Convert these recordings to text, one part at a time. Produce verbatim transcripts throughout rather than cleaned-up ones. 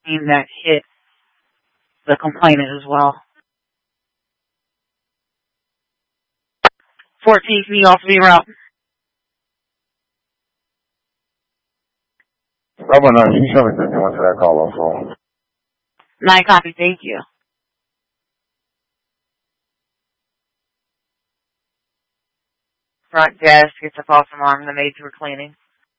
team that hit the complainant as well. fourteen, can you also be route? Bravo nine, you show me fifty one to that call on phone. Nine copy, thank you. Front desk gets a false alarm. The maids were cleaning.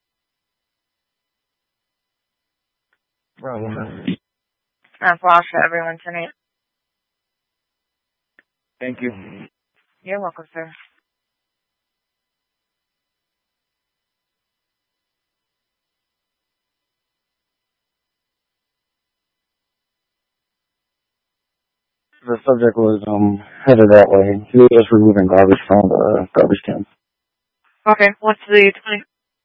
Bravo nine. I'm flash for everyone tonight. Thank you. You're welcome, sir. The subject was um headed that way. He was just removing garbage from the garbage can. Okay, what's the twenty?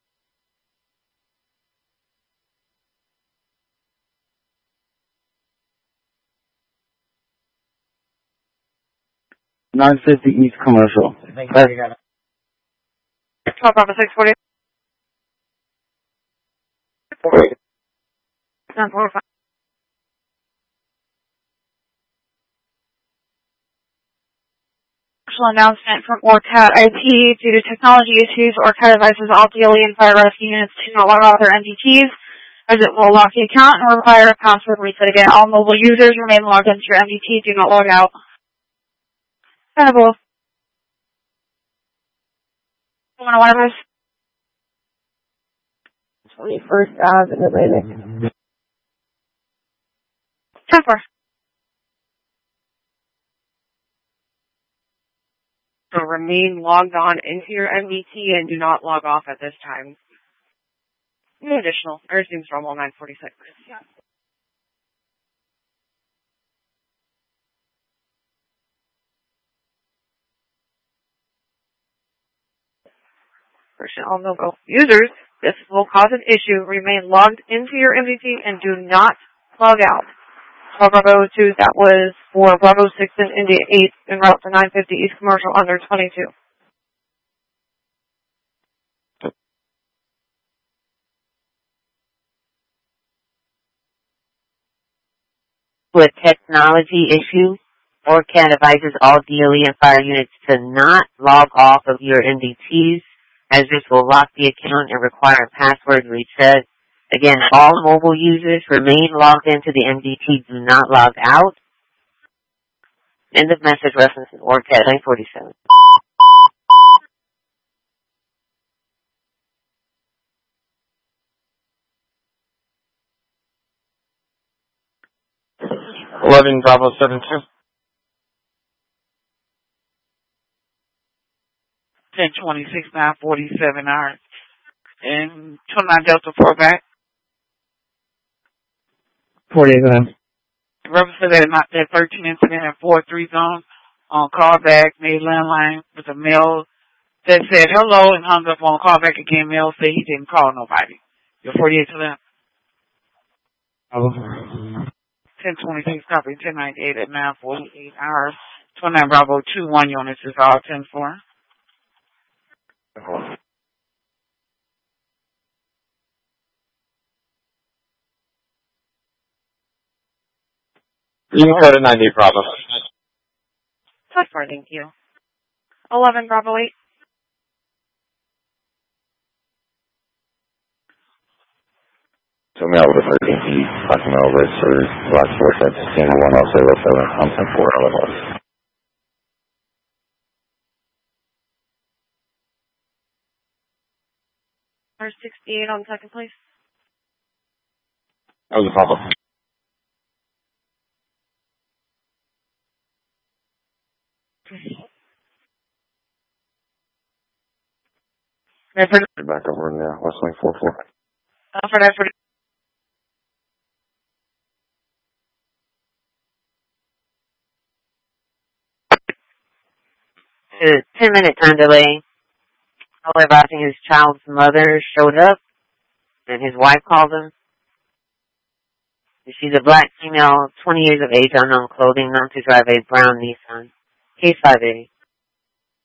nine fifty East Commercial. Thank you. You got it. twelve Bravo six forty. nine four five. Announcement from ORCAT I T. Due to technology issues, ORCAT advises all D L E and fire rescue units to not log out their M D Ts, as it will lock the account and require a password reset again. All mobile users remain logged into your M D T. Do not log out. Terrible. One of us. twenty-first Ave in Atlantic. ten four. So remain logged on into your M D T and do not log off at this time. No additional. I resume normal nine forty-six. Yeah. Personnel no-go. Users, this will cause an issue. Remain logged into your M D T and do not log out. twelve Bravo two, that was for Bravo six and India eight en route to nine fifty East Commercial under twenty-two. With technology issue, ORCAT advises all D L E and fire units to not log off of your M D Ts, as this will lock the account and require password reset. Again, all mobile users remain logged into the M D T. Do not log out. End of message reference in ORCAT nine forty-seven. eleven Bravo seven two. ten twenty-six, nine forty-seven hours. And twenty-nine Delta four back. forty-eight then. Represented that that thirteen incident in four three zone on callback, made landline with a male that said hello and hung up on callback again. Male said he didn't call nobody. You're forty-eight to them. ten twenty-six copy, ten ninety-eight at nine forty-eight hours. twenty-nine Bravo two, one units is all ten four. You heard a ninety Bravo. That's fine, thank you. eleven Bravo eight. So me over the thirteen feet, passing over for last four sets, sixteen one oh zero seven, I'm ten four eleven. Number sixty-eight on second place. That was a problem. Back over in there, West Wing four four. Uh, for that, for A ten minute time delay. However, I think his child's mother showed up and his wife called him. She's a black female, twenty years of age, unknown clothing, known to drive a brown Nissan. Case five A.